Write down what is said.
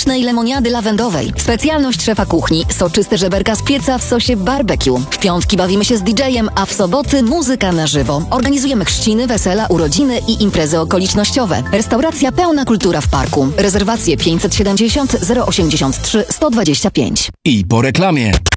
pysznej lemoniady lawendowej. Specjalność szefa kuchni, soczyste żeberka z pieca w sosie barbecue. W piątki bawimy się z DJ-em, a w soboty muzyka na żywo. Organizujemy chrzciny, wesela, urodziny i imprezy okolicznościowe. Restauracja Pełna Kultura w parku. Rezerwacje 570 083 125. I po reklamie.